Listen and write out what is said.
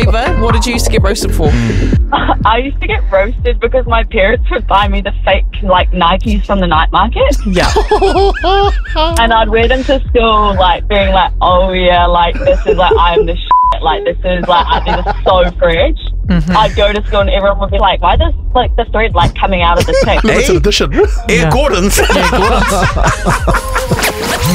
Ava, what did you used to get roasted for? I used to get roasted because my parents would buy me the fake like Nikes from the night market. Yeah. And I'd wear them to school, like being like, oh yeah, like this is like I'm the shit. Like this is like I think it's so fresh. I'd go to school and everyone would be like, why does like the thread like coming out of the tape? Limited edition. Air Gordons.